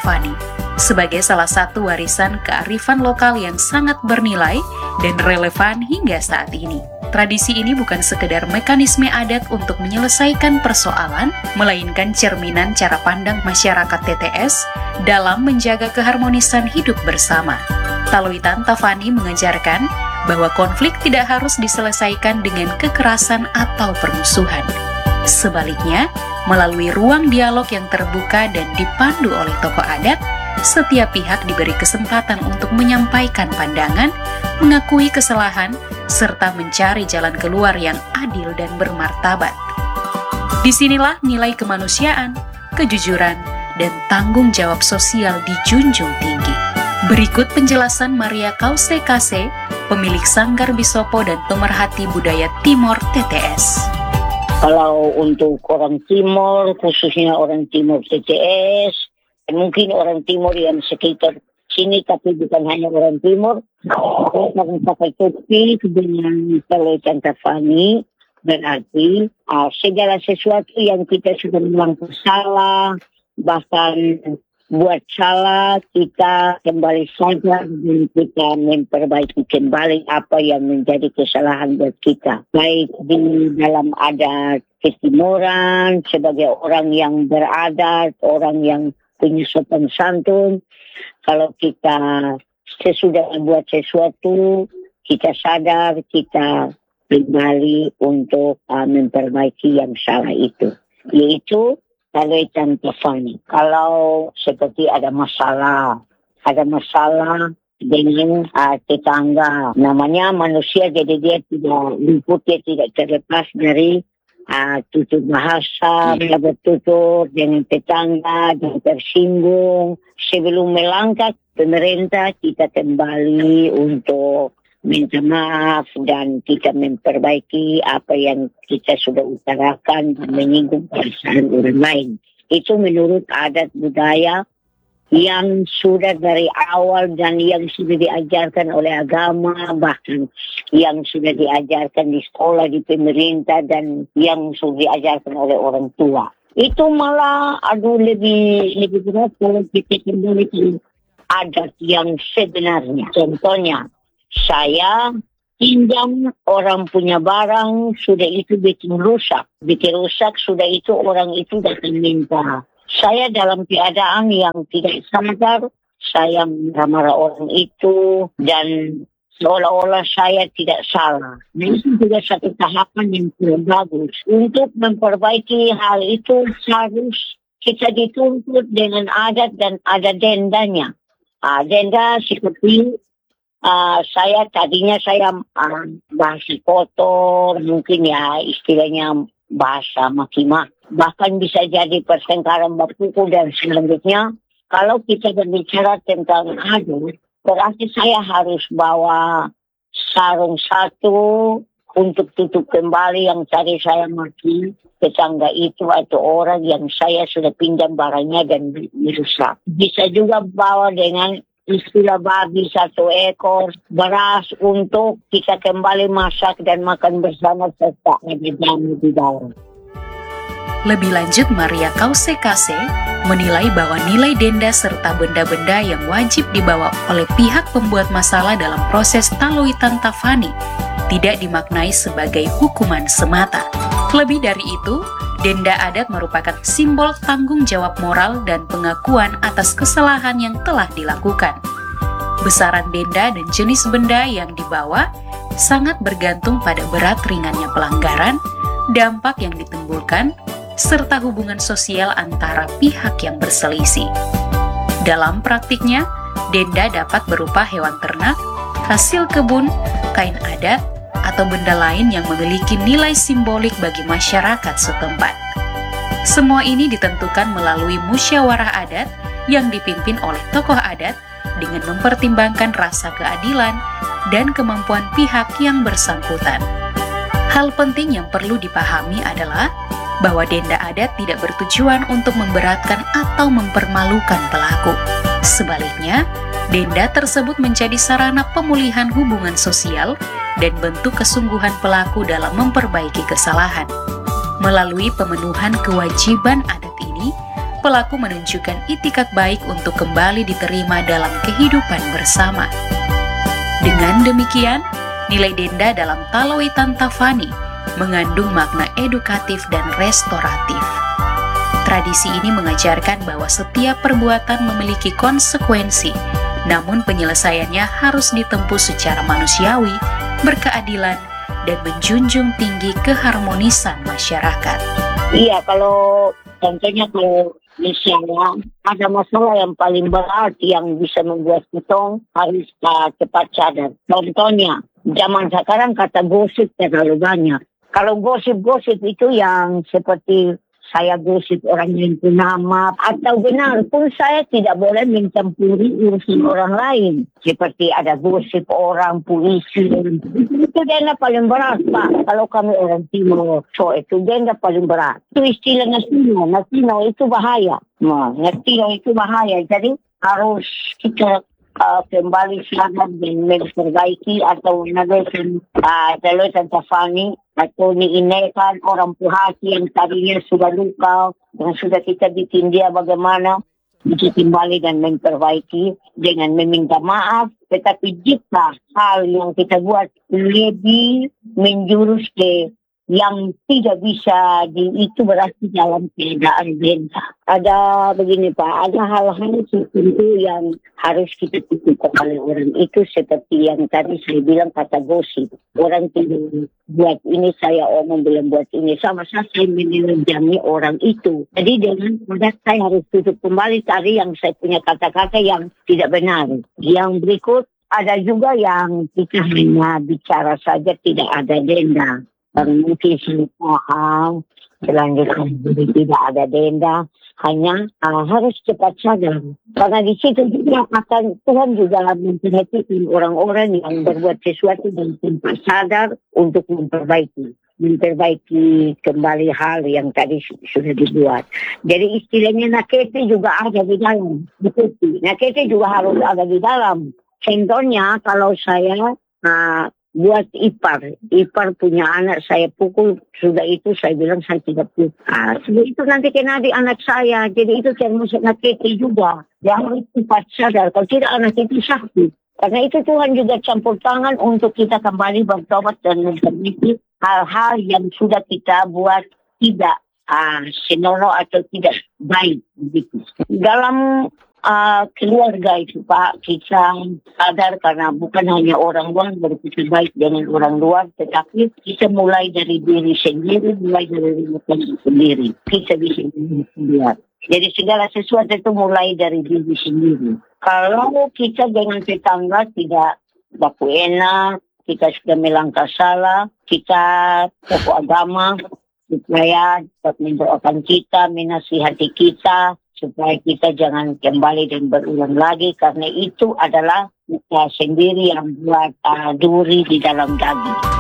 Tantafani sebagai salah satu warisan kearifan lokal yang sangat bernilai dan relevan hingga saat ini. Tradisi ini bukan sekedar mekanisme adat untuk menyelesaikan persoalan, melainkan cerminan cara pandang masyarakat TTS dalam menjaga keharmonisan hidup bersama. Taloi Tantafani mengajarkan bahwa konflik tidak harus diselesaikan dengan kekerasan atau permusuhan. Sebaliknya, melalui ruang dialog yang terbuka dan dipandu oleh tokoh adat, setiap pihak diberi kesempatan untuk menyampaikan pandangan, mengakui kesalahan, serta mencari jalan keluar yang adil dan bermartabat. Disinilah nilai kemanusiaan, kejujuran, dan tanggung jawab sosial dijunjung tinggi. Berikut penjelasan Maria Kause Kase, pemilik Sanggar Bisopo dan Pemerhati Budaya Timor TTS. Kalau untuk orang Timor, khususnya orang Timor TTS, mungkin orang Timor yang sekitar sini, tapi bukan hanya orang Timor, orang pakai topi dengan Taloi Tantafani, berarti segala sesuatu yang kita sudah melakukan salah, bahkan buat salah, kita kembali saja dan kita memperbaiki kembali apa yang menjadi kesalahan buat kita. Baik di dalam adat Ketimoran, sebagai orang yang beradat, orang yang punya sopan santun, kalau kita sesudah membuat sesuatu, kita sadar, kita kembali untuk memperbaiki yang salah itu. Yaitu Taloi Tantafani. Kalau seperti ada masalah dengan tetangga, namanya manusia, jadi dia tidak luput, dia tidak terlepas dari tutur bahasa, bertutur dengan tetangga, dan tersinggung. Sebelum melangkah pemerintah, kita kembali untuk minta maaf dan kita memperbaiki apa yang kita sudah utarakan dan menyinggung perasaan orang lain. Itu menurut adat budaya yang sudah dari awal dan yang sudah diajarkan oleh agama, bahkan yang sudah diajarkan di sekolah, di pemerintah, dan yang sudah diajarkan oleh orang tua. Itu malah lebih berat kalau kita kembali ke adat yang sebenarnya. Contohnya, saya pinjam orang punya barang, sudah itu bikin rusak. Sudah itu orang itu datang minta. Saya dalam keadaan yang tidak sadar, saya marah-marah orang itu dan seolah-olah saya tidak salah. Nah, itu juga satu tahapan yang kurang bagus. Untuk memperbaiki hal itu harus kita dituntut dengan adat dan ada dendanya. Denda seperti tadinya saya bahasa kotor, mungkin ya istilahnya bahasa maki-maki. Bahkan bisa jadi pertengkaran berpukul dan selanjutnya. Kalau kita berbicara tentang adat, berarti saya harus bawa sarung satu untuk tutup kembali yang tadi saya maki tetangga itu atau orang yang saya sudah pinjam barangnya dan merusak. Bisa juga bawa dengan istilah babi 1 ekor, beras untuk kita kembali masak dan makan bersama serta ada jamu di dalam. Lebih lanjut, Maria Kause Kase menilai bahwa nilai denda serta benda-benda yang wajib dibawa oleh pihak pembuat masalah dalam proses Taloi Tantafani tidak dimaknai sebagai hukuman semata. Lebih dari itu, denda adat merupakan simbol tanggung jawab moral dan pengakuan atas kesalahan yang telah dilakukan. Besaran denda dan jenis benda yang dibawa sangat bergantung pada berat ringannya pelanggaran, dampak yang ditimbulkan, serta hubungan sosial antara pihak yang berselisih. Dalam praktiknya, denda dapat berupa hewan ternak, hasil kebun, kain adat, atau benda lain yang memiliki nilai simbolik bagi masyarakat setempat. Semua ini ditentukan melalui musyawarah adat yang dipimpin oleh tokoh adat dengan mempertimbangkan rasa keadilan dan kemampuan pihak yang bersangkutan. Hal penting yang perlu dipahami adalah bahwa denda adat tidak bertujuan untuk memberatkan atau mempermalukan pelaku. Sebaliknya, denda tersebut menjadi sarana pemulihan hubungan sosial dan bentuk kesungguhan pelaku dalam memperbaiki kesalahan. Melalui pemenuhan kewajiban adat ini, pelaku menunjukkan itikad baik untuk kembali diterima dalam kehidupan bersama. Dengan demikian, nilai denda dalam Talawitan Tafani mengandung makna edukatif dan restoratif. Tradisi ini mengajarkan bahwa setiap perbuatan memiliki konsekuensi, namun penyelesaiannya harus ditempuh secara manusiawi, berkeadilan, dan menjunjung tinggi keharmonisan masyarakat. Iya, kalau contohnya kalau misalnya ada masalah yang paling berat yang bisa membuat kita harus cepat sadar. Contohnya, zaman sekarang kata gosip terlalu banyak. Kalau gosip-gosip itu yang seperti saya gosip orang yang nama atau benar pun saya tidak boleh mencampuri urusan orang lain. Seperti ada gosip orang, polisi. Itu denda paling berat, Pak. Kalau kami orang timur, so itu denda paling berat. Itu istilah Natino. Natino itu bahaya. Natino itu bahaya. Jadi harus kita kembali sadar dan memperbaiki atau menagakan Talawitan Tafani atau diinaikan orang puhati yang tadinya sudah luka yang sudah kita bikin dia bagaimana kita kembali dan memperbaiki dengan meminta maaf. Tetapi jika hal yang kita buat lebih menjurus ke yang tidak bisa itu berarti dalam keadaan denda. Ada begini Pak, ada hal-hal tertentu yang harus kita tutup oleh orang itu seperti yang tadi saya bilang kata gosip. Orang tidak buat ini, saya omong belum buat ini. Sama saya menelanjangi orang itu. Jadi dengan mudah saya harus tutup kembali tadi yang saya punya kata-kata yang tidak benar. Yang berikut ada juga yang kita hanya bicara saja tidak ada denda. Mungkin paham selanjutnya tidak ada denda, hanya harus cepat sadar karena di situ juga akan Tuhan juga memperhatikan orang-orang yang berbuat sesuatu dan tanpa sadar untuk memperbaiki kembali hal yang tadi sudah dibuat. Jadi istilahnya nakete juga ada di dalam. Nakete juga harus ada di dalam. Contohnya kalau saya buat ipar punya anak saya pukul, sudah itu saya bilang saya tidak pukul. Sudah itu nanti kena di anak saya, jadi itu termasuk nakete juga. Dia harus cepat sadar, kalau tidak anak itu sakit. Karena itu Tuhan juga campur tangan untuk kita kembali bertobat dan memperbaiki hal-hal yang sudah kita buat tidak senonoh atau tidak baik. Dalam keluarga itu Pak, kita sadar karena bukan hanya orang luar berpikir baik dengan orang luar, tetapi kita mulai dari diri sendiri, mulai dari rumah sendiri. Kita bisa melihat. Jadi segala sesuatu itu mulai dari diri sendiri. Kalau kita dengan tetangga tidak baku enak, kita sudah melangkah salah, kita tokoh agama supaya dapat mendoakan kita, menasihati kita, supaya kita jangan kembali dan berulang lagi, karena itu adalah kita sendiri yang buat duri di dalam daging.